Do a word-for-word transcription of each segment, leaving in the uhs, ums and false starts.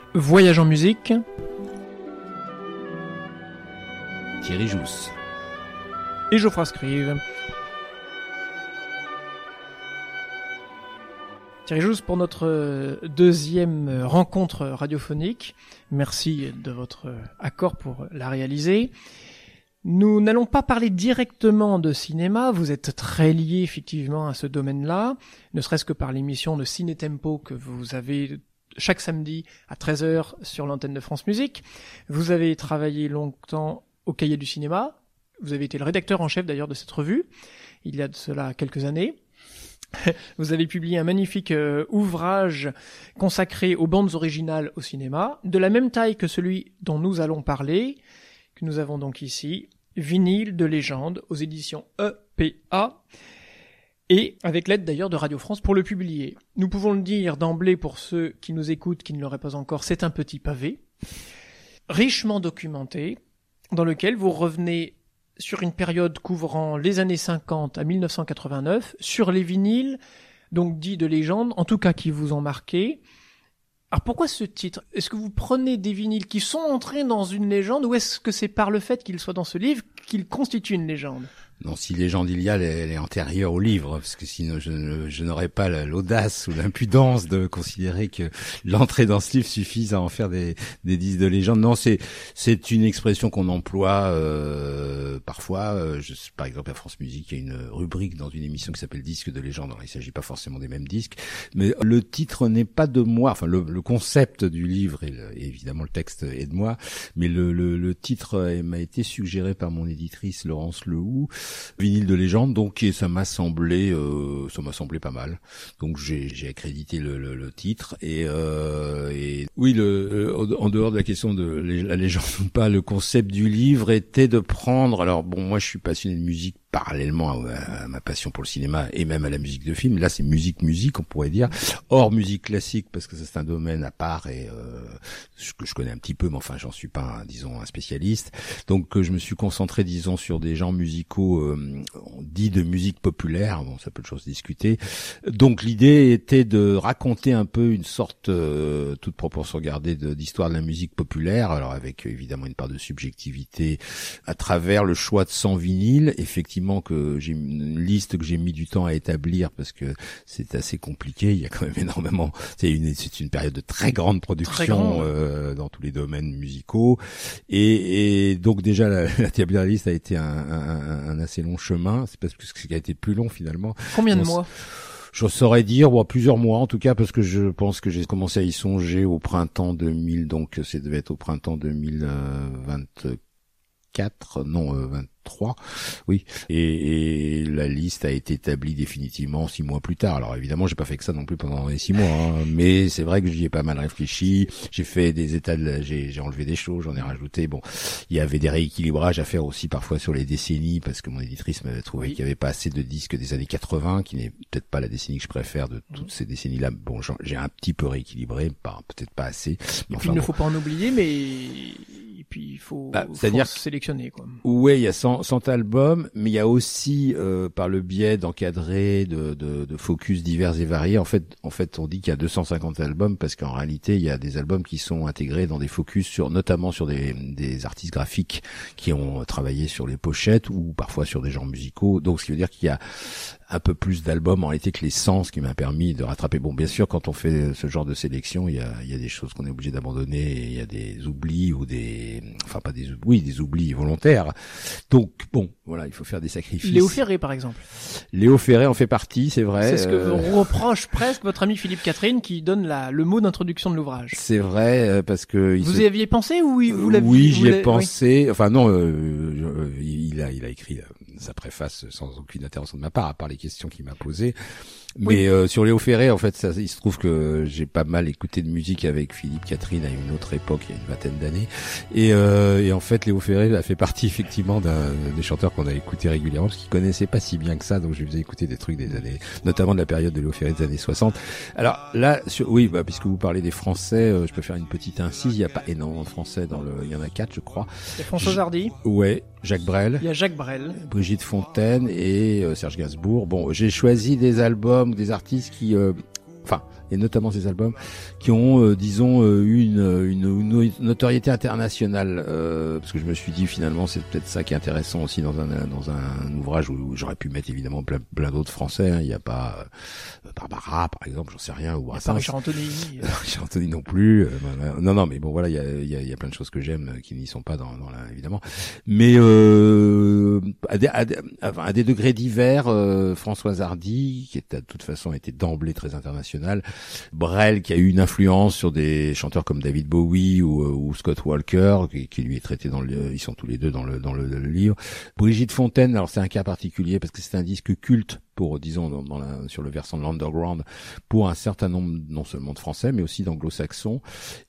Voyage en musique. Thierry Jousse. Et Geoffroy Scrive. Thierry Jousse pour notre deuxième rencontre radiophonique. Merci de votre accord pour la réaliser. Nous n'allons pas parler directement de cinéma, vous êtes très lié effectivement à ce domaine-là, ne serait-ce que par l'émission de Ciné Tempo que vous avez chaque samedi à treize heures sur l'antenne de France Musique. Vous avez travaillé longtemps au Cahier du cinéma, vous avez été le rédacteur en chef d'ailleurs de cette revue, il y a de cela quelques années. Vous avez publié un magnifique euh, ouvrage consacré aux bandes originales au cinéma, de la même taille que celui dont nous allons parler, que nous avons donc ici, Vinyle de légende aux éditions E P A, et avec l'aide d'ailleurs de Radio France pour le publier. Nous pouvons le dire d'emblée pour ceux qui nous écoutent, qui ne l'auraient pas encore, c'est un petit pavé, richement documenté, dans lequel vous revenez sur une période couvrant les années cinquante à mille neuf cent quatre-vingt-neuf, sur les vinyles, donc dits de légende, en tout cas qui vous ont marqué. Alors pourquoi ce titre ? Est-ce que vous prenez des vinyles qui sont entrés dans une légende, ou est-ce que c'est par le fait qu'ils soient dans ce livre qu'ils constituent une légende ? Non, si légende il y a, elle, elle est antérieure au livre, parce que sinon je, je n'aurais pas l'audace ou l'impudence de considérer que l'entrée dans ce livre suffise à en faire des, des disques de légende. Non, c'est c'est une expression qu'on emploie euh, parfois. Euh, je, par exemple, à France Musique, il y a une rubrique dans une émission qui s'appelle Disques de légende. Alors, il ne s'agit pas forcément des mêmes disques, mais le titre n'est pas de moi. Enfin, le, le concept du livre et, le, et évidemment le texte est de moi, mais le, le, le titre m'a été suggéré par mon éditrice Laurence Lehoux. Vinyle de légende, donc et ça m'a semblé, euh, ça m'a semblé pas mal. Donc j'ai, j'ai accrédité le, le, le titre et, euh, et oui, le, en dehors de la question de la légende ou pas, le concept du livre était de prendre. Alors bon, moi je suis passionné de musique parallèlement à, à ma passion pour le cinéma et même à la musique de film. Là, c'est musique, musique, on pourrait dire, hors musique classique parce que ça, c'est un domaine à part et euh, que je connais un petit peu, mais enfin, j'en suis pas, un, disons, un spécialiste. Donc, euh, je me suis concentré, disons, sur des genres musicaux euh, dits de musique populaire. Bon, ça peut de choses discuter. Donc, l'idée était de raconter un peu une sorte, euh, toute proportion gardée, de, d'histoire de la musique populaire. Alors, avec évidemment une part de subjectivité à travers le choix de cent vinyles, effectivement. Que j'ai une liste que j'ai mis du temps à établir parce que c'est assez compliqué. Il y a quand même énormément. C'est une c'est une période de très grande production très euh, dans tous les domaines musicaux et, et donc déjà la, l'établir la liste a été un, un, un assez long chemin. C'est parce que ce qui a été plus long finalement. Combien de On mois? Je saurais dire, bon, plusieurs mois en tout cas, parce que je pense que j'ai commencé à y songer au printemps deux mille, donc ça devait être au printemps deux mille vingt-quatre, non, euh, vingt-trois, oui. Et, et la liste a été établie définitivement six mois plus tard. Alors évidemment, j'ai pas fait que ça non plus pendant les six mois, hein, mais c'est vrai que j'y ai pas mal réfléchi. J'ai fait des états, de, j'ai, j'ai enlevé des choses, j'en ai rajouté. Bon, il y avait des rééquilibrages à faire aussi parfois sur les décennies, parce que mon éditrice m'avait trouvé oui. qu'il y avait pas assez de disques des années quatre-vingts, qui n'est peut-être pas la décennie que je préfère de toutes mmh. ces décennies-là. Bon, j'ai un petit peu rééquilibré, pas peut-être pas assez. Mais et enfin, puis il bon. ne faut pas en oublier, mais et puis il faut, bah, faut sélectionner quoi. Ouais, il y a cent, cent albums, mais il y a aussi euh, par le biais d'encadrer, de, de, de focus divers et variés. En fait, en fait, on dit qu'il y a deux cent cinquante albums parce qu'en réalité, il y a des albums qui sont intégrés dans des focus sur, notamment sur des, des artistes graphiques qui ont travaillé sur les pochettes ou parfois sur des genres musicaux. Donc, ce qui veut dire qu'il y a un peu plus d'albums en réalité que les cent, ce qui m'a permis de rattraper. Bon, bien sûr, quand on fait ce genre de sélection, il y a, il y a des choses qu'on est obligé d'abandonner, et il y a des oublis ou des, enfin pas des, oui, des oublis volontaires. Donc bon, voilà, il faut faire des sacrifices. Léo Ferré, par exemple. Léo Ferré en fait partie, c'est vrai. C'est ce que euh... reproche presque votre ami Philippe Catherine, qui donne la, le mot d'introduction de l'ouvrage. C'est vrai, parce que vous se... y aviez pensé ou vous l'aviez? Oui, j'y ai pensé. Oui. Enfin non, euh, il a, il a écrit sa préface sans aucune intervention de ma part, à part les questions qu'il m'a posées. Mais oui. euh, sur Léo Ferré, en fait, ça, il se trouve que j'ai pas mal écouté de musique avec Philippe Catherine à une autre époque, il y a une vingtaine d'années. Et, euh, et en fait, Léo Ferré a fait partie effectivement d'un des chanteurs qu'on a écouté régulièrement, parce qu'il connaissait pas si bien que ça, donc je lui faisais écouter des trucs des années, notamment de la période de Léo Ferré des années soixante. Alors là, sur, oui, bah, puisque vous parlez des Français, euh, je peux faire une petite incise. Il y a pas énormément de Français dans le, il y en a quatre, je crois. Il y a François Hardy. Ouais. Jacques Brel. Il y a Jacques Brel. Brigitte Fontaine et euh, Serge Gainsbourg. Bon, j'ai choisi des albums, des artistes qui, euh, enfin, et notamment ces albums, qui ont, euh, disons, euh, une, une, une notoriété internationale. Euh, parce que je me suis dit, finalement, c'est peut-être ça qui est intéressant aussi dans un, dans un ouvrage où, où j'aurais pu mettre évidemment plein, plein d'autres Français. Hein. Il n'y a pas euh, Barbara, par exemple, j'en sais rien. Ou pas Richard Anthony. Richard Anthony non plus. Euh, non, non, mais bon, voilà, il y a, il y a, il y a plein de choses que j'aime qui n'y sont pas dans, dans la, évidemment. Mais euh, à, des, à, des, à des degrés divers, euh, Françoise Hardy, qui est de toute façon était d'emblée très internationale, Brel, qui a eu une influence sur des chanteurs comme David Bowie ou, ou Scott Walker, qui, qui lui est traité dans le, ils sont tous les deux dans le dans le, le livre. Brigitte Fontaine, alors c'est un cas particulier parce que c'est un disque culte pour, disons, dans, dans la, sur le versant de l'underground, pour un certain nombre, non seulement de Français, mais aussi d'anglo-saxons.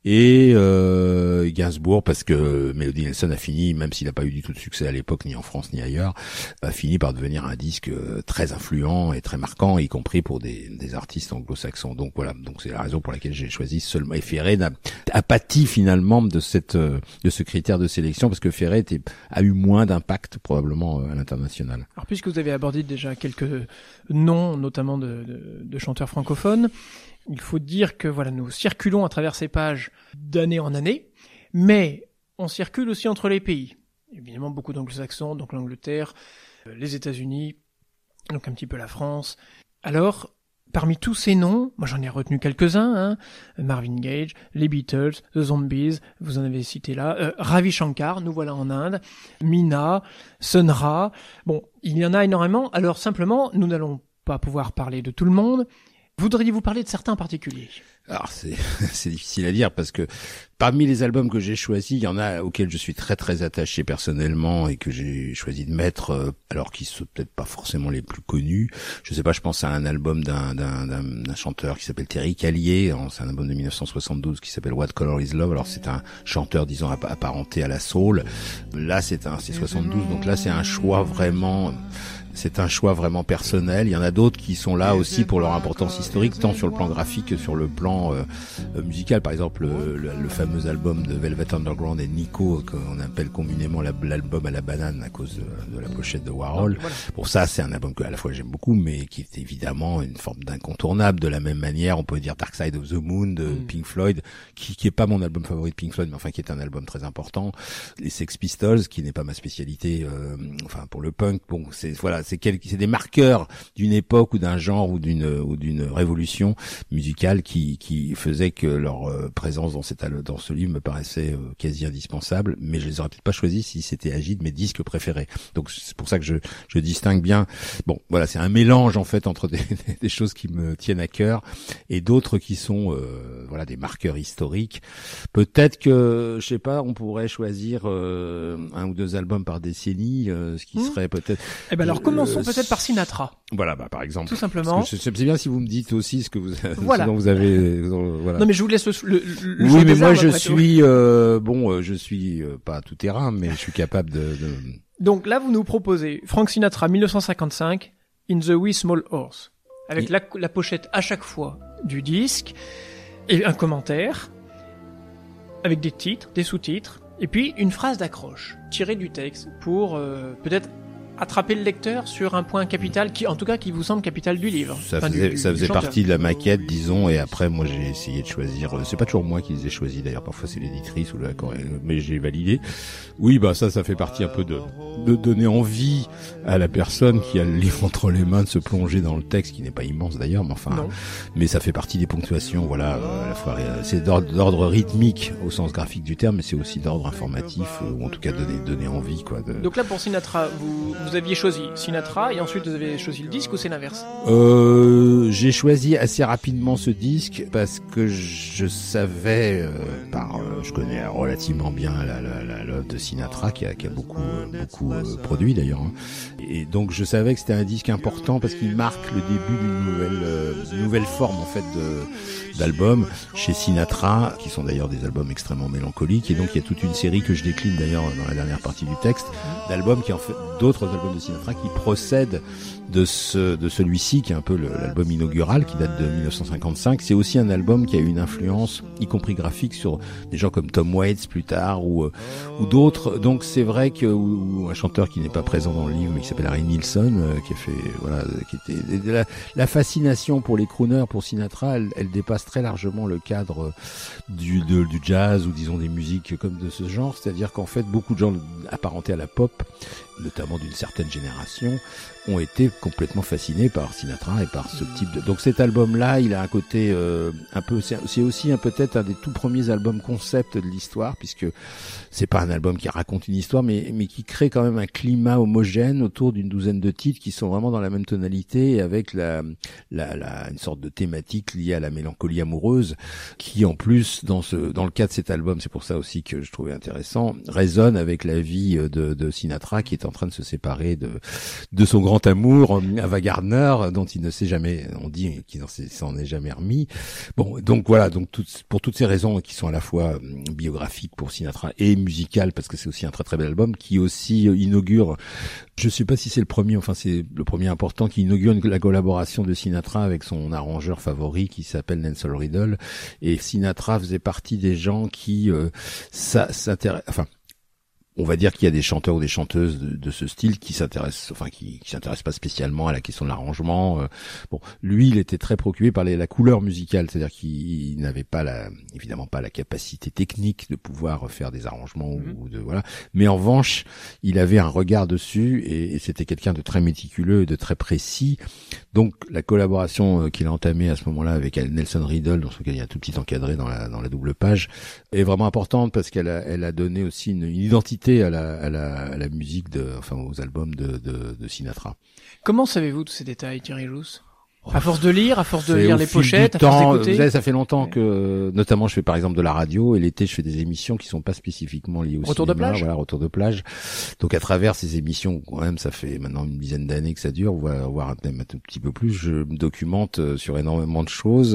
Et euh, Gainsbourg, parce que Melody Nelson a fini, même s'il n'a pas eu du tout de succès à l'époque, ni en France, ni ailleurs, a fini par devenir un disque très influent et très marquant, y compris pour des, des artistes anglo-saxons. Donc voilà, donc c'est la raison pour laquelle j'ai choisi seulement. Et Ferré n'a, a pâti finalement de cette de ce critère de sélection, parce que Ferré était, a eu moins d'impact probablement à l'international. Alors puisque vous avez abordé déjà quelques noms, notamment de, de, de chanteurs francophones, il faut dire que voilà, nous circulons à travers ces pages d'année en année, mais on circule aussi entre les pays. Évidemment, beaucoup d'anglo-saxons, donc l'Angleterre, les États-Unis, donc un petit peu la France. Alors, parmi tous ces noms, moi j'en ai retenu quelques-uns, hein, Marvin Gaye, les Beatles, The Zombies, vous en avez cité là, euh, Ravi Shankar, nous voilà en Inde, Mina, Sun Ra, bon, il y en a énormément, alors simplement, nous n'allons pas pouvoir parler de tout le monde. Voudriez-vous parler de certains en particulier ? Alors c'est c'est difficile à dire parce que parmi les albums que j'ai choisis, il y en a auxquels je suis très très attaché personnellement et que j'ai choisi de mettre, euh, alors qu'ils sont peut-être pas forcément les plus connus. Je sais pas, je pense à un album d'un d'un d'un, d'un chanteur qui s'appelle Terry Callier, c'est un album de dix-neuf cent soixante-douze qui s'appelle What Color Is Love. Alors c'est un chanteur disons apparenté à la soul. Là c'est un c'est soixante-douze, donc là c'est un choix vraiment C'est un choix vraiment personnel. Il y en a d'autres qui sont là aussi pour leur importance historique, tant sur le plan graphique que sur le plan euh, musical. Par exemple, le, le, le fameux album de Velvet Underground et Nico, qu'on appelle communément la, l'album à la banane à cause de, de la pochette de Warhol. Pour ça, c'est un album que à la fois j'aime beaucoup, mais qui est évidemment une forme d'incontournable. De la même manière, on peut dire Dark Side of the Moon de mm. Pink Floyd, qui, qui est pas mon album favori de Pink Floyd, mais enfin qui est un album très important. Les Sex Pistols, qui n'est pas ma spécialité, euh, enfin pour le punk. Bon, c'est voilà. C'est, quel, c'est des marqueurs d'une époque ou d'un genre ou d'une ou d'une révolution musicale qui qui faisait que leur euh, présence dans cette dans ce livre me paraissait euh, quasi indispensable. Mais je les aurais peut-être pas choisis si c'était agi de mes disques préférés. Donc c'est pour ça que je je distingue bien. Bon, voilà, c'est un mélange en fait entre des, des choses qui me tiennent à cœur et d'autres qui sont euh, voilà des marqueurs historiques. Peut-être que je sais pas, on pourrait choisir euh, un ou deux albums par décennie, euh, ce qui mmh. serait peut-être. Eh ben alors commençons peut-être par Sinatra. Voilà, bah par exemple. Tout simplement. C'est, c'est bien si vous me dites aussi ce que vous, voilà. ce dont vous avez. Voilà. Non mais je vous laisse le. le, le oui, mais moi je suis euh, bon, euh, je suis euh, pas tout terrain, mais je suis capable de, de. Donc là, vous nous proposez Frank Sinatra, dix-neuf cent cinquante-cinq, In the Wee Small Horse, avec Il... la, la pochette à chaque fois du disque et un commentaire avec des titres, des sous-titres, et puis une phrase d'accroche tirée du texte pour euh, peut-être attraper le lecteur sur un point capital qui, en tout cas, qui vous semble capital du livre. Ça enfin, faisait, du, ça du faisait chanteur. partie de la maquette, disons, et après, moi, j'ai essayé de choisir. C'est pas toujours moi qui les ai choisis, d'ailleurs. Parfois, c'est l'éditrice ou le, mais j'ai validé. Oui, bah ça, ça fait partie un peu de, de donner envie à la personne qui a le livre entre les mains de se plonger dans le texte, qui n'est pas immense d'ailleurs, mais enfin, non. mais ça fait partie des ponctuations. Voilà, à la fois, c'est d'ordre, d'ordre rythmique au sens graphique du terme, mais c'est aussi d'ordre informatif, ou en tout cas donner, donner envie, quoi. De... Donc là, pour Sinatra, vous, vous aviez choisi Sinatra et ensuite vous avez choisi le disque ou c'est l'inverse ? Euh, j'ai choisi assez rapidement ce disque parce que je savais, euh, par, euh, je connais relativement bien la, la, la, l'œuvre de Sinatra qui a, qui a beaucoup, euh, beaucoup euh, produit d'ailleurs. Hein. Et donc je savais que c'était un disque important parce qu'il marque le début d'une nouvelle, euh, nouvelle forme en fait de, d'albums chez Sinatra, qui sont d'ailleurs des albums extrêmement mélancoliques. Et donc il y a toute une série que je décline d'ailleurs dans la dernière partie du texte, d'albums qui en fait d'autres albums albums de Sinatra qui procèdent de ce de celui-ci qui est un peu le, l'album inaugural qui date de dix-neuf cent cinquante-cinq. C'est aussi un album qui a eu une influence, y compris graphique, sur des gens comme Tom Waits plus tard ou euh, ou d'autres. Donc c'est vrai que ou, ou un chanteur qui n'est pas présent dans le livre mais qui s'appelle Harry Nilsson euh, qui a fait voilà qui était la, la fascination pour les crooners, pour Sinatra, elle, elle dépasse très largement le cadre du de, du jazz ou disons des musiques comme de ce genre. C'est-à-dire qu'en fait beaucoup de gens apparentés à la pop, notamment d'une certaine génération, ont été complètement fascinés par Sinatra et par ce type de... Donc cet album-là, il a un côté euh, un peu... C'est, c'est aussi un, peut-être un des tout premiers albums concept de l'histoire, puisque c'est pas un album qui raconte une histoire, mais, mais qui crée quand même un climat homogène autour d'une douzaine de titres qui sont vraiment dans la même tonalité et avec la, la, la, une sorte de thématique liée à la mélancolie amoureuse qui, en plus, dans ce, dans le cas de cet album, c'est pour ça aussi que je trouvais intéressant, résonne avec la vie de, de Sinatra qui est en train de se séparer de, de son grand amour, Ava Gardner, dont il ne s'est jamais, on dit qu'il s'en est jamais remis. Bon, donc voilà, donc toutes, pour toutes ces raisons qui sont à la fois biographiques pour Sinatra et musicales, parce que c'est aussi un très très bel album qui aussi inaugure, je sais pas si c'est le premier, enfin c'est le premier important qui inaugure une, la collaboration de Sinatra avec son arrangeur favori qui s'appelle Nelson Riddle. Et Sinatra faisait partie des gens qui euh, ça s'intéresse, enfin. On va dire qu'il y a des chanteurs ou des chanteuses de, de ce style qui s'intéressent, enfin qui, qui s'intéressent pas spécialement à la question de l'arrangement. Euh, bon, lui, il était très préoccupé par les, la couleur musicale, c'est-à-dire qu'il n'avait pas la, évidemment pas la capacité technique de pouvoir faire des arrangements mmh. ou de voilà. Mais en revanche, il avait un regard dessus et, et c'était quelqu'un de très méticuleux et de très précis. Donc la collaboration qu'il a entamée à ce moment-là avec Nelson Riddle, dans lequel il y a un tout petit encadré dans la dans la double page, est vraiment importante parce qu'elle a, elle a donné aussi une, une identité à la, à la, à la musique de, enfin, aux albums de, de, de Sinatra. Comment savez-vous tous ces détails, Thierry Jousse? À force de lire, à force de c'est lire les pochettes, à force d'écouter. Vous savez, ça fait longtemps ouais. que, notamment, je fais par exemple de la radio et l'été, je fais des émissions qui sont pas spécifiquement liées au retour cinéma. de plage. Voilà, retour de plage. Donc à travers ces émissions, quand même, ça fait maintenant une dizaine d'années que ça dure, voire, voire même un tout petit peu plus. Je me documente sur énormément de choses.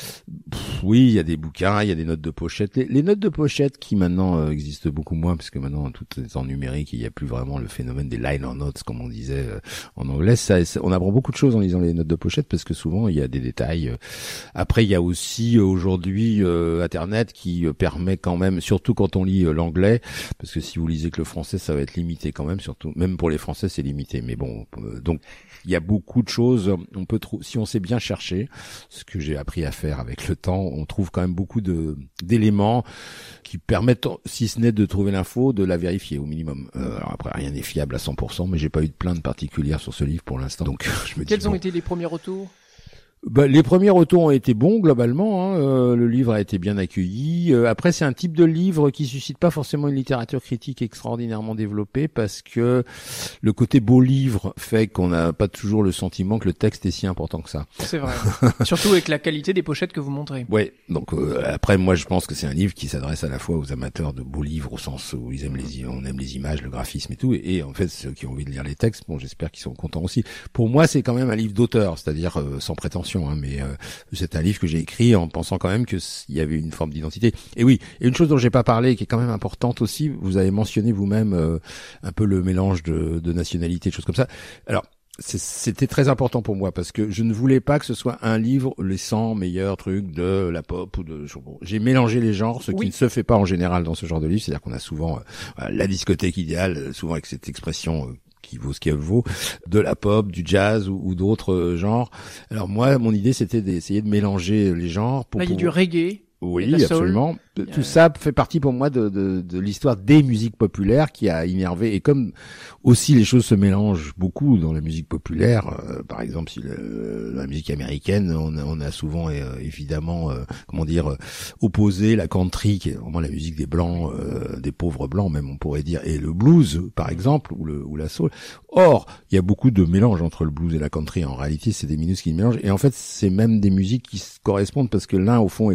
Pff, oui, il y a des bouquins, il y a des notes de pochette. Les, les notes de pochette qui maintenant euh, existent beaucoup moins, parce que maintenant tout est en numérique, il n'y a plus vraiment le phénomène des liner notes, comme on disait euh, en anglais. Ça, ça, on apprend beaucoup de choses en lisant les notes de pochette parce que souvent il y a des détails. Après, il y a aussi aujourd'hui euh, Internet qui euh, permet quand même, surtout quand on lit euh, l'anglais, parce que si vous lisez que le français, ça va être limité quand même, surtout même pour les Français, c'est limité. Mais bon, euh, donc il y a beaucoup de choses. On peut trou- si on sait bien chercher, ce que j'ai appris à faire avec le temps, on trouve quand même beaucoup de d'éléments qui permettent, si ce n'est de trouver l'info, de la vérifier au minimum. Euh, alors après, rien n'est fiable à cent pour cent, mais j'ai pas eu de plainte particulière sur ce livre pour l'instant. Donc je me dis. Quels ont bon, été les premiers retours? Bah, les premiers retours ont été bons globalement. Hein. Euh, le livre a été bien accueilli. Euh, après, c'est un type de livre qui suscite pas forcément une littérature critique extraordinairement développée parce que le côté beau livre fait qu'on n'a pas toujours le sentiment que le texte est si important que ça. C'est vrai. Surtout avec la qualité des pochettes que vous montrez. Ouais. Donc euh, après, moi, je pense que c'est un livre qui s'adresse à la fois aux amateurs de beaux livres au sens où ils aiment les, on aime les images, le graphisme et tout, et, et en fait ceux qui ont envie de lire les textes, bon, j'espère qu'ils sont contents aussi. Pour moi, c'est quand même un livre d'auteur, c'est-à-dire euh, sans prétention. Hein, mais euh, c'est un livre que j'ai écrit en pensant quand même que il y avait une forme d'identité. Et oui, et une chose dont j'ai pas parlé, qui est quand même importante aussi, vous avez mentionné vous-même euh, un peu le mélange de, de nationalités, de choses comme ça. Alors, c'est, c'était très important pour moi parce que je ne voulais pas que ce soit un livre les cent meilleurs trucs de la pop ou de. Bon, j'ai mélangé les genres, ce oui. qui ne se fait pas en général dans ce genre de livre, c'est-à-dire qu'on a souvent euh, la discothèque idéale, souvent avec cette expression. Euh, qui vaut ce qu'elle vaut, de la pop, du jazz ou, ou d'autres genres. Alors moi, mon idée, c'était d'essayer de mélanger les genres. Pour Là, il y a pouvoir... du reggae. Oui, absolument. Soul. Tout ça fait partie pour moi de, de, de l'histoire des musiques populaires qui a innervé. Et comme aussi les choses se mélangent beaucoup dans la musique populaire, euh, par exemple, si le, la musique américaine, on a, on a souvent euh, évidemment, euh, comment dire, euh, opposé la country, qui est vraiment la musique des blancs, euh, des pauvres blancs même, on pourrait dire, et le blues, par exemple, ou le ou la soul. Or, il y a beaucoup de mélange entre le blues et la country. En réalité, c'est des minus qui se mélangent. Et en fait, c'est même des musiques qui se correspondent parce que l'un, au fond, est le blues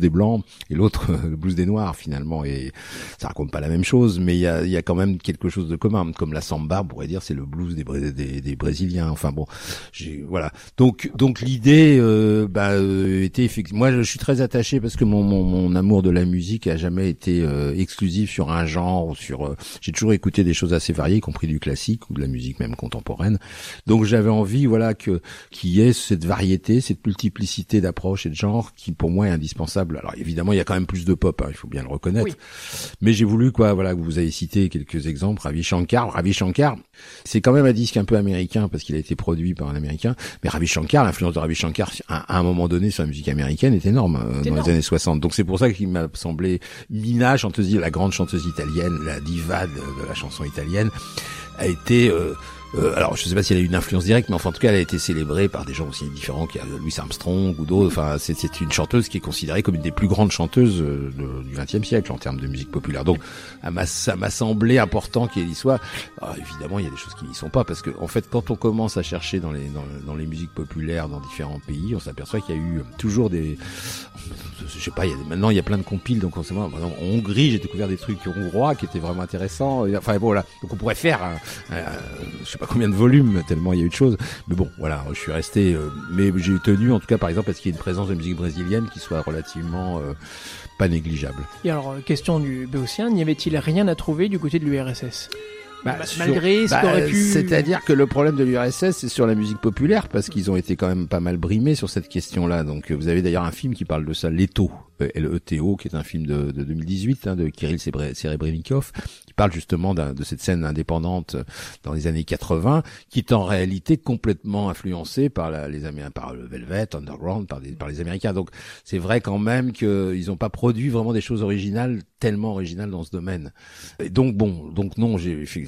des blancs et l'autre le blues des noirs finalement, et ça raconte pas la même chose, mais il y a il y a quand même quelque chose de commun, comme la samba, on pourrait dire c'est le blues des des, des brésiliens. Enfin bon, j'ai voilà. Donc donc l'idée euh, bah euh, était effectivement, moi je suis très attaché parce que mon mon, mon amour de la musique a jamais été euh, exclusif sur un genre ou sur euh, j'ai toujours écouté des choses assez variées, y compris du classique ou de la musique même contemporaine. Donc j'avais envie voilà que qu'il y ait cette variété, cette multiplicité d'approches et de genres qui pour moi est indispensable. Alors évidemment, il y a quand même plus de pop, hein, il faut bien le reconnaître. Oui. Mais j'ai voulu quoi voilà que vous avez cité quelques exemples. Ravi Shankar, Ravi Shankar, c'est quand même un disque un peu américain parce qu'il a été produit par un américain, mais Ravi Shankar, l'influence de Ravi Shankar à, à un moment donné sur la musique américaine est énorme euh, dans énorme. les années soixante. Donc c'est pour ça qu'il m'a semblé Mina, chanteuse, la grande chanteuse italienne, la diva de, de la chanson italienne, a été euh, Euh, alors, je sais pas si elle a eu une influence directe, mais enfin, en tout cas, elle a été célébrée par des gens aussi différents, qu'il y a Louis Armstrong ou d'autres. Enfin, c'est, c'est une chanteuse qui est considérée comme une des plus grandes chanteuses euh, de, du vingtième siècle en termes de musique populaire. Donc, à m'a, ça m'a semblé important qu'elle y soit. Alors, évidemment, il y a des choses qui n'y sont pas, parce que, en fait, quand on commence à chercher dans les dans, dans les musiques populaires dans différents pays, on s'aperçoit qu'il y a eu toujours des, je sais pas, il y a, maintenant il y a plein de compiles. Donc, en, en Hongrie, j'ai découvert des trucs hongrois qui étaient vraiment intéressants. Et, enfin, bon, voilà. Donc, on pourrait faire, un, un, je sais pas combien de volumes, tellement il y a eu de choses. Mais bon, voilà, je suis resté, euh, mais j'ai tenu, en tout cas, par exemple, parce qu'il y a une présence de musique brésilienne qui soit relativement euh, pas négligeable. Et alors, question du Béotien, n'y avait-il rien à trouver du côté de l'U R S S ? Bah, malgré sur, ce qu'aurait bah, pu... C'est-à-dire que le problème de l'U R S S, c'est sur la musique populaire, parce qu'ils ont été quand même pas mal brimés sur cette question-là. Donc, vous avez d'ailleurs un film qui parle de ça, Leto, L E T O, qui est un film de, de deux mille dix-huit, hein, de Kirill Serebrennikov, qui parle justement d'un, de cette scène indépendante dans les années quatre-vingts, qui est en réalité complètement influencée par la, les Américains, par le Velvet, Underground, par, des, par les Américains. Donc, c'est vrai quand même qu'ils n'ont pas produit vraiment des choses originales, tellement originales dans ce domaine. Et donc, bon, donc non, j'ai fait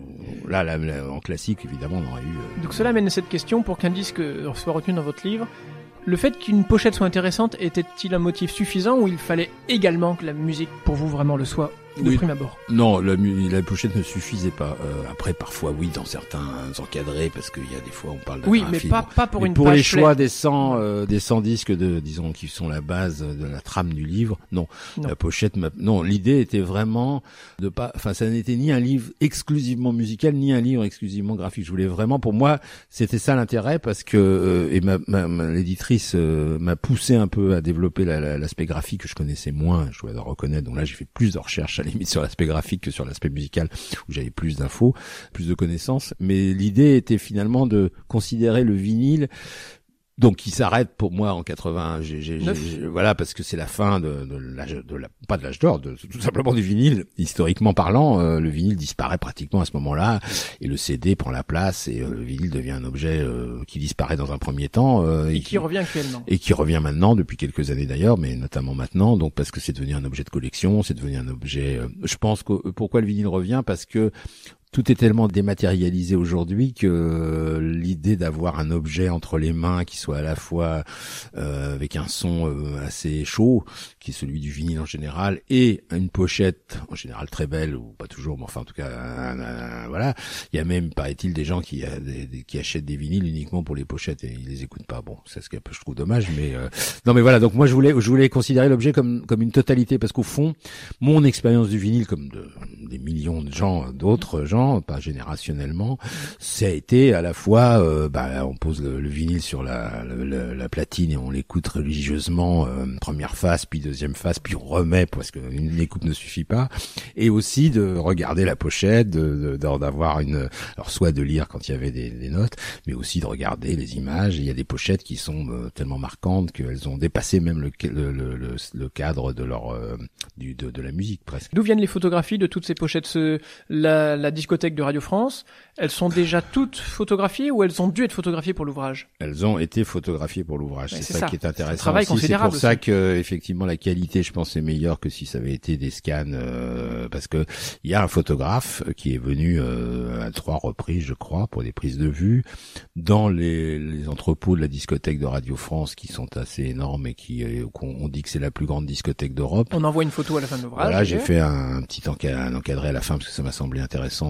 Là, là, là, en classique, évidemment, on aurait eu... Euh... Donc cela mène à cette question, pour qu'un disque soit retenu dans votre livre, le fait qu'une pochette soit intéressante était-il un motif suffisant, ou il fallait également que la musique, pour vous, vraiment le soit de oui. prime abord? Non, la, la pochette ne suffisait pas. Euh, après, parfois, oui, dans certains encadrés, parce qu'il y a des fois, on parle d'un oui, mais film. pas, pas pour mais une pour page les choix play. des cent, euh, des cent disques de, disons, qui sont la base de la trame du livre. Non, non. La pochette, m'a... non, l'idée était vraiment de pas, enfin, ça n'était ni un livre exclusivement musical, ni un livre exclusivement graphique. Je voulais vraiment, pour moi, c'était ça l'intérêt, parce que, euh, et ma, ma, ma l'éditrice euh, m'a poussé un peu à développer la, la, l'aspect graphique que je connaissais moins, je dois le reconnaître. Donc là, j'ai fait plus de recherches à la limite sur l'aspect graphique que sur l'aspect musical, où j'avais plus d'infos, plus de connaissances. Mais l'idée était finalement de considérer le vinyle, donc qui s'arrête pour moi en quatre-vingts. J'ai, j'ai, j'ai, voilà, parce que c'est la fin de, de l'âge, de la, pas de l'âge d'or, de, tout simplement du vinyle. Historiquement parlant, euh, le vinyle disparaît pratiquement à ce moment-là, et le C D prend la place, et euh, le vinyle devient un objet euh, qui disparaît dans un premier temps euh, et, et qui, qui revient actuellement. Et qui revient maintenant depuis quelques années d'ailleurs, mais notamment maintenant. Donc parce que c'est devenu un objet de collection, c'est devenu un objet. Euh, je pense que pourquoi le vinyle revient, parce que tout est tellement dématérialisé aujourd'hui que l'idée d'avoir un objet entre les mains qui soit à la fois euh, avec un son euh, assez chaud, qui est celui du vinyle en général, et une pochette en général très belle, ou pas toujours, mais enfin en tout cas, un, un, un, voilà. Il y a même, paraît-il, des gens qui, a, des, des, qui achètent des vinyles uniquement pour les pochettes et ils les écoutent pas. Bon, c'est ce que je trouve dommage, mais euh, non, mais voilà. Donc moi, je voulais, je voulais considérer l'objet comme comme une totalité, parce qu'au fond, mon expérience du vinyle, comme de, des millions de gens, d'autres gens, pas générationnellement, ça a été à la fois, euh, bah, on pose le, le vinyle sur la, la, la platine et on l'écoute religieusement, euh, première phase, puis deuxième phase, puis on remet parce que une écoute ne suffit pas, et aussi de regarder la pochette, de, de, d'avoir une, alors soit de lire quand il y avait des, des notes, mais aussi de regarder les images. Et il y a des pochettes qui sont euh, tellement marquantes qu'elles ont dépassé même le, le, le, le, le cadre de leur, euh, du, de, de la musique presque. D'où viennent les photographies de toutes ces pochettes? Ce, la, la discothèque de Radio France, elles sont déjà toutes photographiées ou elles ont dû être photographiées pour l'ouvrage? Elles ont été photographiées pour l'ouvrage. C'est, c'est ça, ça qui est intéressant. C'est un travail aussi. considérable. C'est pour aussi. ça que effectivement la qualité, je pense, est meilleure que si ça avait été des scans, euh, parce que il y a un photographe qui est venu euh, à trois reprises, je crois, pour des prises de vue dans les, les entrepôts de la discothèque de Radio France, qui sont assez énormes et qui, euh, on dit que c'est la plus grande discothèque d'Europe. On envoie une photo à la fin de l'ouvrage. Voilà, j'ai fait un, un petit encadré à la fin parce que ça m'a semblé intéressant de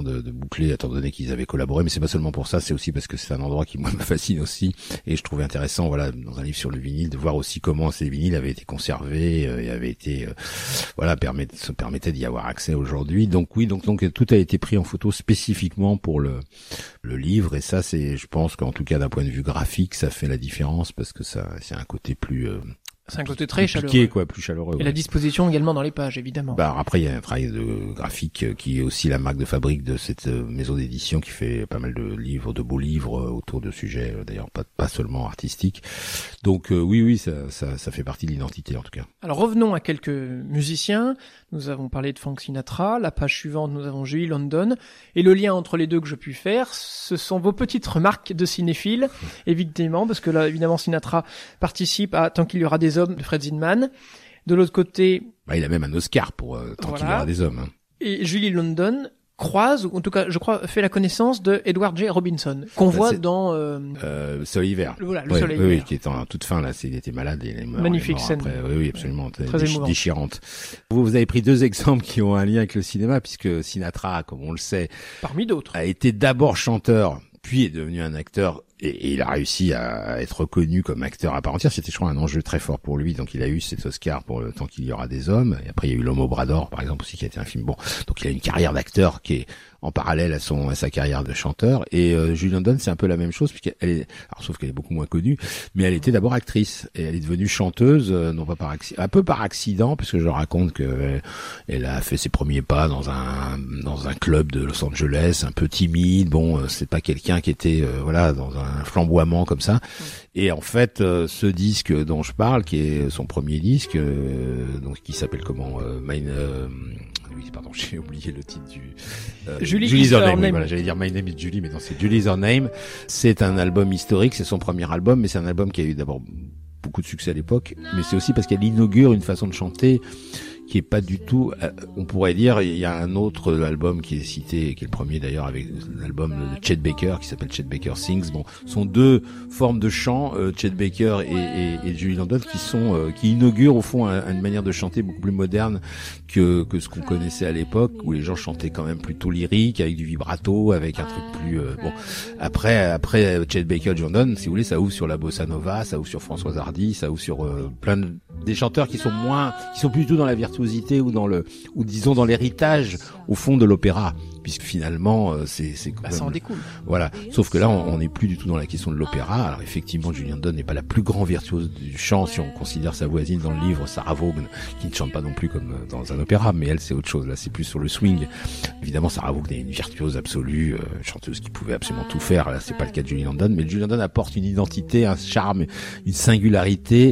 de, de boucler, étant donné qu'ils avaient collaboré. Mais c'est pas seulement pour ça, c'est aussi parce que c'est un endroit qui moi me fascine aussi, et je trouvais intéressant, voilà, dans un livre sur le vinyle, de voir aussi comment ces vinyles avaient été conservés euh, et avaient été, euh, voilà, permet, se permettait d'y avoir accès aujourd'hui. Donc oui, donc donc tout a été pris en photo spécifiquement pour le le livre, et ça c'est, je pense qu'en tout cas d'un point de vue graphique, ça fait la différence parce que ça, c'est un côté plus euh, c'est un côté très plus chaleureux. Piqué, quoi, plus chaleureux. Et ouais. la disposition également dans les pages, évidemment. Bah après il y a un travail de graphique qui est aussi la marque de fabrique de cette maison d'édition qui fait pas mal de livres, de beaux livres autour de sujets d'ailleurs pas pas seulement artistiques. Donc euh, oui oui ça, ça ça fait partie de l'identité en tout cas. Alors revenons à quelques musiciens. Nous avons parlé de Frank Sinatra. La page suivante, nous avons Julie London. Et le lien entre les deux que je puis faire, ce sont vos petites remarques de cinéphiles, évidemment, parce que là, évidemment, Sinatra participe à Tant qu'il y aura des hommes de Fred Zinman. De l'autre côté... Bah, il a même un Oscar pour euh, Tant voilà. qu'il y aura des hommes. Hein. Et Julie London croise, ou en tout cas, je crois, fait la connaissance de Edward J. Robinson, qu'on bah, voit dans... Euh... Euh, Soleil hiver. Voilà, le ouais, Soleil oui, hiver. Oui, qui est en toute fin, là, c'est, il était malade et il est mort. Magnifique il est mort scène. Après. Oui, oui, absolument. Très déch- déchirante. Vous, vous avez pris deux exemples qui ont un lien avec le cinéma, puisque Sinatra, comme on le sait... Parmi d'autres. A été d'abord chanteur, puis est devenu un acteur, et, et il a réussi à être reconnu comme acteur à part entière. C'était, je crois, un enjeu très fort pour lui. Donc, il a eu cet Oscar pour Le temps qu'il y aura des hommes. Et après, il y a eu L'homme au bras d'or, par exemple, aussi, qui a été un film. Bon, donc il a une carrière d'acteur qui est en parallèle à son à sa carrière de chanteur. Et euh, Julie London, c'est un peu la même chose, puisqu'elle est, alors sauf qu'elle est beaucoup moins connue, mais elle était d'abord actrice et elle est devenue chanteuse, euh, non pas par accident, un peu par accident, puisque je raconte que elle, elle a fait ses premiers pas dans un dans un club de Los Angeles, un peu timide. Bon, euh, c'est pas quelqu'un qui était euh, voilà dans un flamboiement comme ça. Et en fait, euh, ce disque dont je parle, qui est son premier disque, euh, donc qui s'appelle comment, euh, Mine, euh, oui, pardon, j'ai oublié le titre du. Euh, Julie Julie's Her Name. Name. Oui, voilà, j'allais dire My Name is Julie, mais non, c'est Julie's Her Name. C'est un album historique, c'est son premier album, mais c'est un album qui a eu d'abord beaucoup de succès à l'époque, mais c'est aussi parce qu'elle inaugure une façon de chanter qui est pas du tout, euh, on pourrait dire, il y a un autre album qui est cité, qui est le premier d'ailleurs, avec l'album de Chet Baker, qui s'appelle Chet Baker Sings. Bon, sont deux formes de chant, euh, Chet Baker et, et, et Julie London, qui sont, euh, qui inaugurent au fond un, une manière de chanter beaucoup plus moderne que que ce qu'on connaissait à l'époque, où les gens chantaient quand même plutôt lyrique, avec du vibrato, avec un truc plus euh, bon. Après, après Chet Baker, Julie London, si vous voulez, ça ouvre sur la bossa nova, ça ouvre sur Françoise Hardy, ça ouvre sur euh, plein de des chanteurs qui sont moins, qui sont plutôt dans la virtuosité ou dans le, ou disons dans l'héritage au fond de l'opéra, puisque finalement euh, c'est c'est bah, ça en découle. Voilà, sauf que là on n'est plus du tout dans la question de l'opéra. Alors effectivement, Julie London n'est pas la plus grande virtuose du chant si on considère sa voisine dans le livre, Sarah Vaughan, qui ne chante pas non plus comme dans un opéra, mais elle c'est autre chose. Là c'est plus sur le swing. Évidemment, Sarah Vaughan est une virtuose absolue, euh, chanteuse qui pouvait absolument tout faire. Là c'est pas le cas de Julie London, mais Julie London apporte une identité, un charme, une singularité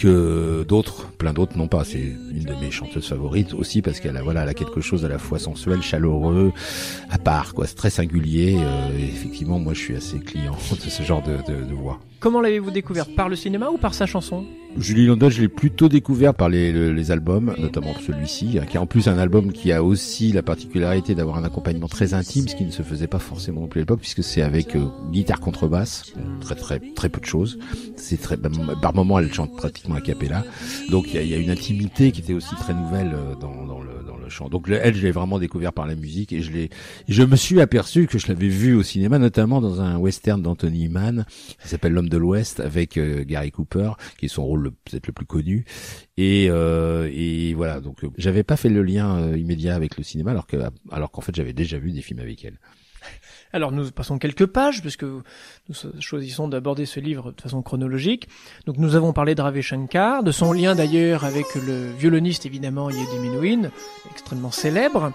que d'autres, plein d'autres n'ont pas. C'est une de mes chanteuses favorites aussi parce qu'elle a, voilà, elle a quelque chose à la fois sensuel, chaleureux, à part, quoi. C'est très singulier. Euh, et effectivement, moi, je suis assez client de ce genre de, de, de voix. Comment l'avez-vous découverte? Par le cinéma ou par sa chanson? Julie London, je l'ai plutôt découvert par les, les, les albums, notamment celui-ci, qui est en plus un album qui a aussi la particularité d'avoir un accompagnement très intime, ce qui ne se faisait pas forcément non plus à l'époque, puisque c'est avec euh, guitare contrebasse, très très très peu de choses. C'est très, par moments, elle chante pratiquement a cappella. Donc il y a, y a une intimité qui était aussi très nouvelle euh, dans, dans le dans le chant. Donc elle, je l'ai vraiment découvert par la musique et je l'ai, je me suis aperçu que je l'avais vu au cinéma, notamment dans un western d'Anthony Mann qui s'appelle L'Homme de l'Ouest avec euh, Gary Cooper, qui est son rôle le, peut-être le plus connu. Et, euh, et voilà, donc euh, j'avais pas fait le lien euh, immédiat avec le cinéma, alors que alors qu'en fait j'avais déjà vu des films avec elle. Alors nous passons quelques pages, puisque nous choisissons d'aborder ce livre de façon chronologique. Donc nous avons parlé de Ravi Shankar, de son lien d'ailleurs avec le violoniste évidemment Yehudi Menuhin, extrêmement célèbre.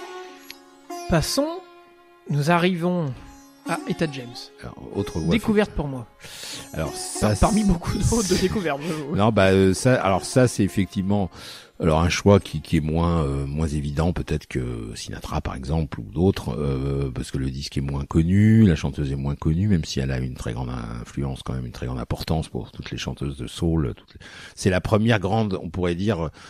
Passons, nous arrivons à Etta James. Alors, autre voix découverte pour moi. Alors ça, Par, parmi beaucoup d'autres de découvertes. Non, bah euh, ça, alors ça c'est effectivement. Alors un choix qui, qui est moins euh, moins évident peut-être que Sinatra par exemple ou d'autres, euh, parce que le disque est moins connu, la chanteuse est moins connue, même si elle a une très grande influence quand même, une très grande importance pour toutes les chanteuses de soul. Toutes les... C'est la première grande, on pourrait dire,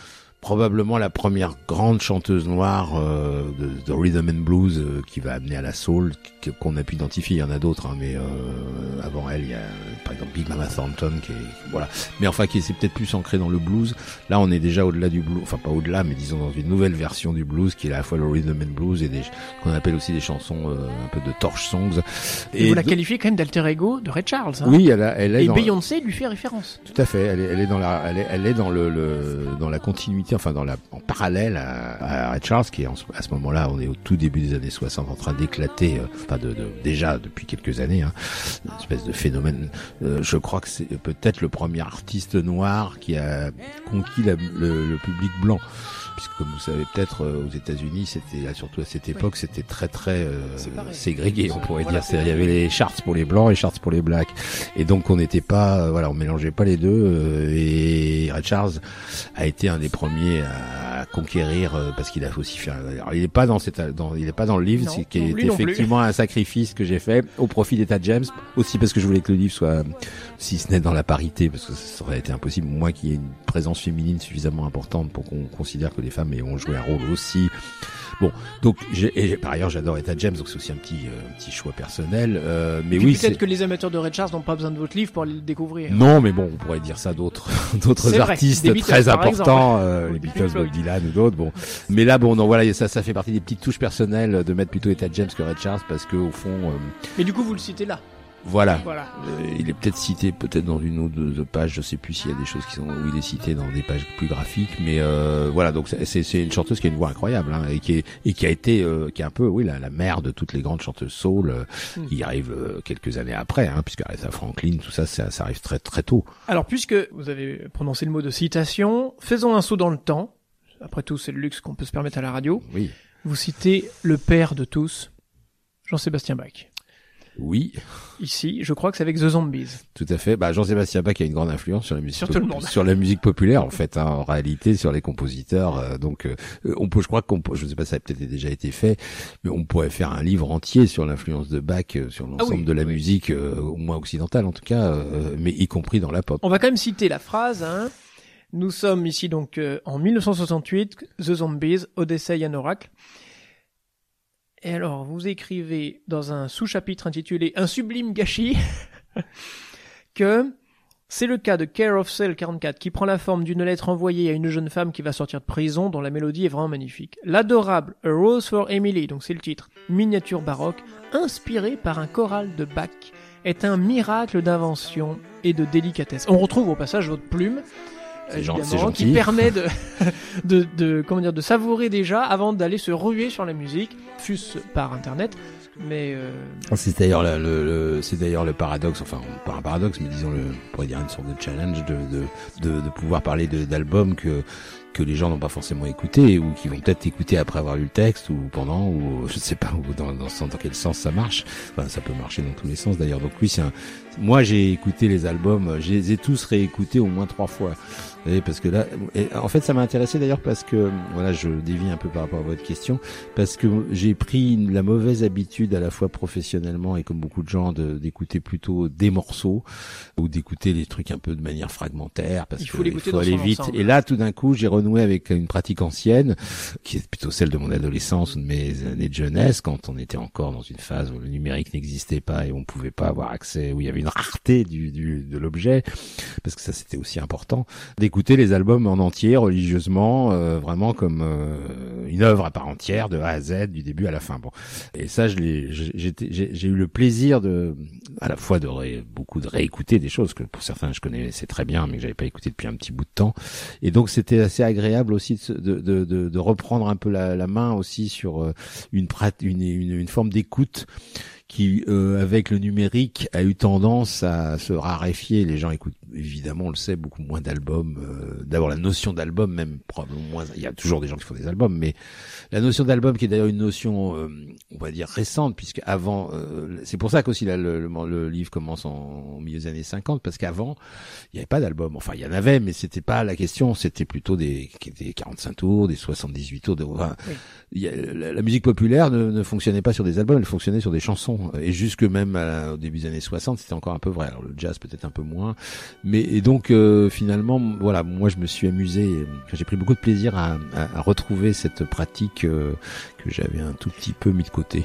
probablement la première grande chanteuse noire euh, de, de rhythm and blues euh, qui va amener à la soul, qu'on a pu identifier. Il y en a d'autres, hein, mais euh, avant elle, il y a par exemple Big Mama Thornton, qui est voilà, mais enfin qui est peut-être plus ancré dans le blues. Là, on est déjà au-delà du blues, enfin pas au-delà, mais disons dans une nouvelle version du blues qui est à la fois le rhythm and blues et des qu'on appelle aussi des chansons euh, un peu de torch songs. Et, et vous la de... qualifiez quand même d'alter ego de Ray Charles. Hein. Oui, elle, a, elle est. Et dans... Beyoncé lui fait référence. Tout à fait. Elle est, elle est dans la, elle est, elle est dans le, le dans la continuité, enfin dans la en parallèle à, à Ray Charles, qui est en, à ce moment-là, on est au tout début des années soixante, en train d'éclater, euh, enfin de, de déjà depuis quelques années, hein, une espèce de phénomène. Euh, je crois que c'est peut-être le premier artiste noir qui a conquis la, le, le public blanc. Puisque comme vous savez peut-être euh, aux États-Unis, c'était surtout à cette époque, oui. c'était très très euh, ségrégué, on pourrait voilà, dire. Il y avait les charts pour les blancs et les charts pour les blacks, et donc on n'était pas, euh, voilà, on mélangeait pas les deux. Euh, et Ray Charles a été un des premiers à conquérir euh, parce qu'il a aussi fait. Alors, il est pas dans cette, dans, il est pas dans le livre, c'est qui est effectivement un sacrifice que j'ai fait au profit d'Etta James, aussi parce que je voulais que le livre soit, si ce n'est dans la parité, parce que ça aurait été impossible, moi qui ai une présence féminine suffisamment importante pour qu'on considère que les femmes ont joué un rôle aussi. Bon, donc j'ai, et par ailleurs j'adore Etta James, donc c'est aussi un petit euh, un petit choix personnel. Euh, mais oui, peut-être que les amateurs de Ray Charles n'ont pas besoin de votre livre pour aller le découvrir. Non, mais bon, on pourrait dire ça d'autres d'autres c'est artistes vrai, Beatles, très importants, euh, les Beatles, Bob Dylan ou d'autres. Bon, mais là, bon, non, voilà, ça ça fait partie des petites touches personnelles de mettre plutôt Etta James que Ray Charles parce que au fond. Euh, mais du coup, vous le citez là. Voilà. voilà. Euh, il est peut-être cité peut-être dans une ou deux, deux pages, je sais plus s'il y a des choses qui sont où il est cité dans des pages plus graphiques, mais euh, voilà. Donc c'est c'est une chanteuse qui a une voix incroyable, hein, et qui est et qui a été euh, qui est un peu oui la, la mère de toutes les grandes chanteuses soul euh, mm. qui arrivent euh, quelques années après, hein, puisque Aretha Franklin, tout ça, ça, ça arrive très très tôt. Alors puisque vous avez prononcé le mot de citation, faisons un saut dans le temps. Après tout, c'est le luxe qu'on peut se permettre à la radio. Oui. Vous citez le père de tous, Jean-Sébastien Bach. Oui. Ici, je crois que c'est avec The Zombies. Tout à fait. Bah, Jean-Sébastien Bach a une grande influence sur la musique, sur, tout le monde. sur la musique populaire, en fait, hein, en réalité, sur les compositeurs. Euh, donc, euh, on peut, je crois qu'on peut, je ne sais pas, ça a peut-être déjà été fait, mais on pourrait faire un livre entier sur l'influence de Bach euh, sur l'ensemble ah oui, de la oui. musique, euh, au moins occidentale en tout cas, euh, mais y compris dans la pop. On va quand même citer la phrase, hein. Nous sommes ici donc euh, en mille neuf cent soixante-huit, The Zombies, Odyssey and Oracle. Et alors, vous écrivez dans un sous-chapitre intitulé « Un sublime gâchis » que c'est le cas de Care of Cell quarante-quatre qui prend la forme d'une lettre envoyée à une jeune femme qui va sortir de prison dont la mélodie est vraiment magnifique. L'adorable A Rose for Emily, donc c'est le titre, miniature baroque, inspirée par un choral de Bach, est un miracle d'invention et de délicatesse. On retrouve au passage votre plume, C'est gentil, c'est gentil. Qui permet de, de, de, comment dire, de savourer déjà avant d'aller se ruer sur la musique, fût-ce par internet, mais euh... c'est d'ailleurs le, le, le, c'est d'ailleurs le paradoxe, enfin pas un paradoxe, mais disons le, on pourrait dire une sorte de challenge de, de, de, de pouvoir parler de, d'albums que que les gens n'ont pas forcément écouté ou qui vont peut-être écouter après avoir lu le texte ou pendant ou je sais pas ou dans, dans, dans quel sens ça marche. Enfin, ça peut marcher dans tous les sens d'ailleurs. Donc oui, c'est un. Moi, j'ai écouté les albums, je les ai tous réécoutés au moins trois fois. Vous voyez, parce que là, et en fait, ça m'a intéressé d'ailleurs parce que voilà, je dévie un peu par rapport à votre question, parce que j'ai pris la mauvaise habitude à la fois professionnellement et comme beaucoup de gens de, d'écouter plutôt des morceaux ou d'écouter les trucs un peu de manière fragmentaire parce il faut, que il faut aller vite. Ensemble. Et là, tout d'un coup, j'ai renoué avec une pratique ancienne qui est plutôt celle de mon adolescence ou de mes années de jeunesse, quand on était encore dans une phase où le numérique n'existait pas et on pouvait pas avoir accès, où il y avait une rareté du, du de l'objet, parce que ça c'était aussi important d'écouter les albums en entier religieusement, euh, vraiment comme euh, une œuvre à part entière de A à Z du début à la fin. Bon, et ça je l'ai, j'ai, j'ai, j'ai eu le plaisir de à la fois de ré, beaucoup de réécouter des choses que pour certains je connaissais très bien mais que j'avais pas écouté depuis un petit bout de temps, et donc c'était assez agréable aussi de de de, de reprendre un peu la, la main aussi sur euh, une, une une une forme d'écoute qui, euh, avec le numérique, a eu tendance à se raréfier. Les gens écoutent, évidemment, on le sait, beaucoup moins d'albums. Euh, d'abord, la notion d'album, même probablement moins. Il y a toujours des gens qui font des albums, mais la notion d'album, qui est d'ailleurs une notion, euh, on va dire récente, puisque avant, euh, c'est pour ça qu'aussi là, le, le, le livre commence en, en milieu des années cinquante, parce qu'avant, il n'y avait pas d'album. Enfin, il y en avait, mais c'était pas la question. C'était plutôt des, des quarante-cinq tours, des soixante-dix-huit tours. De, enfin, oui. il y a, la, la musique populaire ne, ne fonctionnait pas sur des albums, elle fonctionnait sur des chansons. chanson, et jusque même à, au début des années soixante, c'était encore un peu vrai. Alors le jazz peut-être un peu moins, mais et donc euh, finalement, voilà, moi je me suis amusé, j'ai pris beaucoup de plaisir à, à, à retrouver cette pratique euh, que j'avais un tout petit peu mis de côté.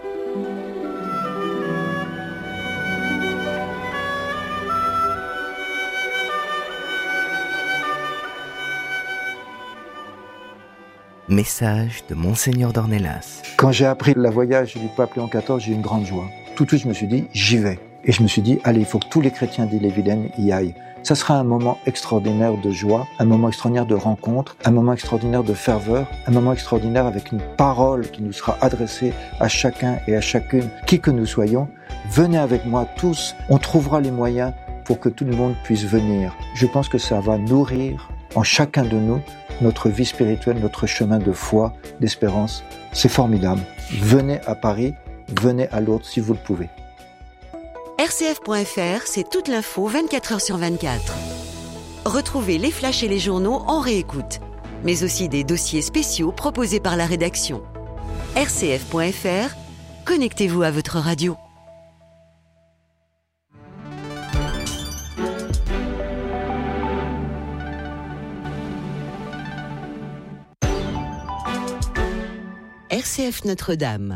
Message de Monseigneur d'Ornelas. Quand j'ai appris la voyage du pape Léon quatorze, j'ai eu une grande joie. Tout de suite, je me suis dit, j'y vais. Et je me suis dit, allez, il faut que tous les chrétiens d'Ille-et-Vilaine y aillent. Ça sera un moment extraordinaire de joie, un moment extraordinaire de rencontre, un moment extraordinaire de ferveur, un moment extraordinaire avec une parole qui nous sera adressée à chacun et à chacune, qui que nous soyons. Venez avec moi tous, on trouvera les moyens pour que tout le monde puisse venir. Je pense que ça va nourrir en chacun de nous notre vie spirituelle, notre chemin de foi, d'espérance. C'est formidable. Venez à Paris, venez à Lourdes si vous le pouvez. R C F point F R, c'est toute l'info vingt-quatre heures sur vingt-quatre. Retrouvez les flashs et les journaux en réécoute, mais aussi des dossiers spéciaux proposés par la rédaction. R C F point F R, connectez-vous à votre radio. R C F Notre-Dame.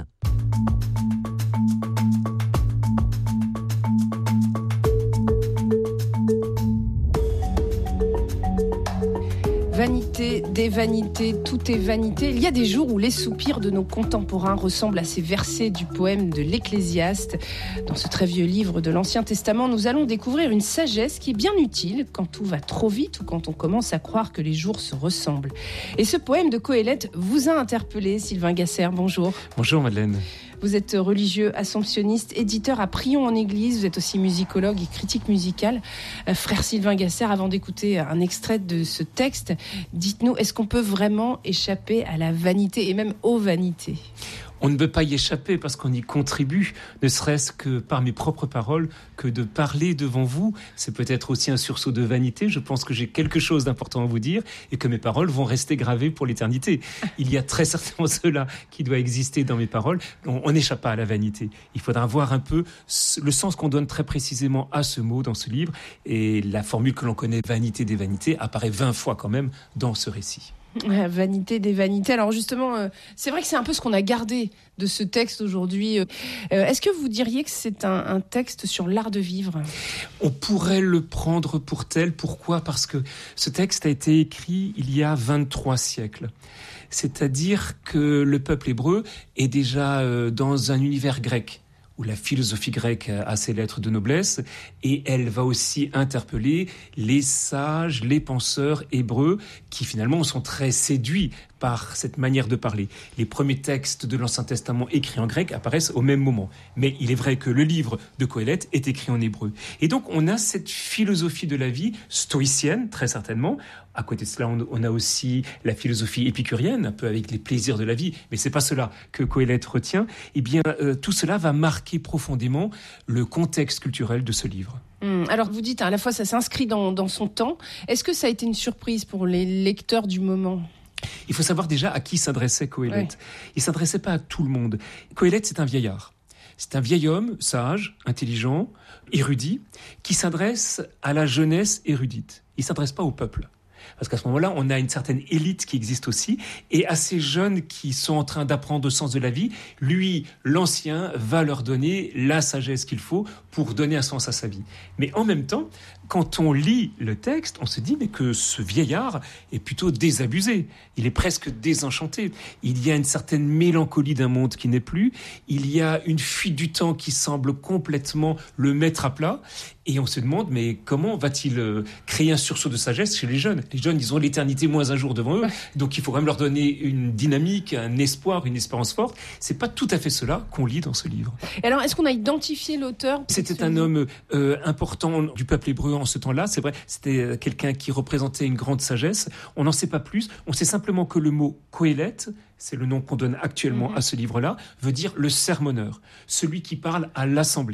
Vanité, des vanités, tout est vanité. Il y a des jours où les soupirs de nos contemporains ressemblent à ces versets du poème de l'Ecclésiaste. Dans ce très vieux livre de l'Ancien Testament, nous allons découvrir une sagesse qui est bien utile quand tout va trop vite ou quand on commence à croire que les jours se ressemblent. Et ce poème de Coëlette vous a interpellé, Sylvain Gasser. Bonjour. Bonjour Madeleine. Vous êtes religieux, assomptionniste, éditeur à Prions en Église. Vous êtes aussi musicologue et critique musicale. Euh, frère Sylvain Gasser, avant d'écouter un extrait de ce texte, dites-nous, est-ce qu'on peut vraiment échapper à la vanité et même aux vanités ? On ne peut pas y échapper parce qu'on y contribue, ne serait-ce que par mes propres paroles, que de parler devant vous. C'est peut-être aussi un sursaut de vanité. Je pense que j'ai quelque chose d'important à vous dire et que mes paroles vont rester gravées pour l'éternité. Il y a très certainement cela qui doit exister dans mes paroles. On n'échappe pas à la vanité. Il faudra voir un peu le sens qu'on donne très précisément à ce mot dans ce livre. Et la formule que l'on connaît, vanité des vanités, apparaît vingt fois quand même dans ce récit. La vanité des vanités. Alors justement, euh, c'est vrai que c'est un peu ce qu'on a gardé de ce texte aujourd'hui. Euh, est-ce que vous diriez que c'est un, un texte sur l'art de vivre ? On pourrait le prendre pour tel. Pourquoi ? Parce que ce texte a été écrit il y a vingt-trois siècles. C'est-à-dire que le peuple hébreu est déjà euh, dans un univers grec, où la philosophie grecque a ses lettres de noblesse, et elle va aussi interpeller les sages, les penseurs hébreux, qui finalement sont très séduits par cette manière de parler. Les premiers textes de l'Ancien Testament écrits en grec apparaissent au même moment. Mais il est vrai que le livre de Coëlette est écrit en hébreu. Et donc on a cette philosophie de la vie stoïcienne, très certainement. À côté de cela, on a aussi la philosophie épicurienne, un peu avec les plaisirs de la vie. Mais c'est pas cela que Coëlette retient. Eh bien, euh, tout cela va marquer profondément le contexte culturel de ce livre. Hum, alors vous dites, hein, à la fois ça s'inscrit dans, dans son temps. Est-ce que ça a été une surprise pour les lecteurs du moment ? Il faut savoir déjà à qui s'adressait Coëlette. Ouais. Il ne s'adressait pas à tout le monde. Coëlette, c'est un vieillard. C'est un vieil homme, sage, intelligent, érudit, qui s'adresse à la jeunesse érudite. Il ne s'adresse pas au peuple. Parce qu'à ce moment-là, on a une certaine élite qui existe aussi, et à ces jeunes qui sont en train d'apprendre le sens de la vie, lui, l'ancien, va leur donner la sagesse qu'il faut pour donner un sens à sa vie. Mais en même temps, quand on lit le texte, on se dit mais que ce vieillard est plutôt désabusé. Il est presque désenchanté. Il y a une certaine mélancolie d'un monde qui n'est plus. Il y a une fuite du temps qui semble complètement le mettre à plat. Et on se demande, mais comment va-t-il créer un sursaut de sagesse chez les jeunes ? Les jeunes, ils ont l'éternité moins un jour devant eux. Donc il faut quand même leur donner une dynamique, un espoir, une espérance forte. C'est pas tout à fait cela qu'on lit dans ce livre. Et alors, est-ce qu'on a identifié l'auteur ? C'était un homme euh, important du peuple hébreu en ce temps-là. C'est vrai, c'était quelqu'un qui représentait une grande sagesse. On n'en sait pas plus. On sait simplement que le mot Coëlette, c'est le nom qu'on donne actuellement mmh. à ce livre-là, veut dire le sermonneur, celui qui parle à l'assemblée.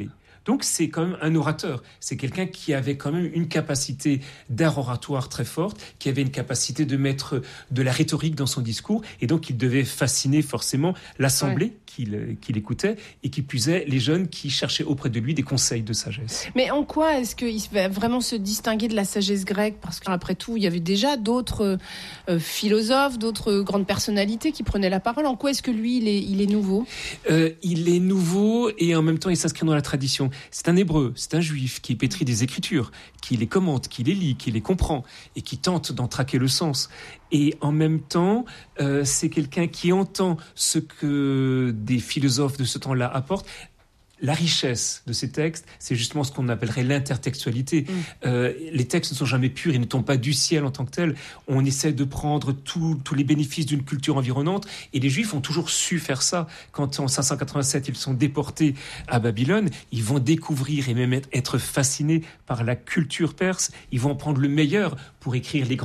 Donc c'est quand même un orateur. C'est quelqu'un qui avait quand même une capacité d'art oratoire très forte, qui avait une capacité de mettre de la rhétorique dans son discours, et donc il devait fasciner forcément l'assemblée ouais. qu'il, qu'il écoutait, et qui puisait les jeunes qui cherchaient auprès de lui des conseils de sagesse. Mais en quoi est-ce qu'il va vraiment se distinguer de la sagesse grecque ? Parce qu'après tout, il y avait déjà d'autres euh, philosophes, d'autres grandes personnalités qui prenaient la parole. En quoi est-ce que lui, il est, il est nouveau ? euh, Il est nouveau, et en même temps, il s'inscrit dans la tradition. C'est un hébreu, c'est un juif qui est pétri des Écritures, qui les commente, qui les lit, qui les comprend, et qui tente d'en traquer le sens. Et en même temps, euh, c'est quelqu'un qui entend ce que des philosophes de ce temps-là apportent. La richesse de ces textes, c'est justement ce qu'on appellerait l'intertextualité. Mmh. Euh, les textes ne sont jamais purs, ils ne tombent pas du ciel en tant que tels. On essaie de prendre tous les bénéfices d'une culture environnante, et les Juifs ont toujours su faire ça. Quand en cinq cent quatre-vingt-sept, ils sont déportés à Babylone, ils vont découvrir et même être fascinés par la culture perse. Ils vont en prendre le meilleur pour écrire les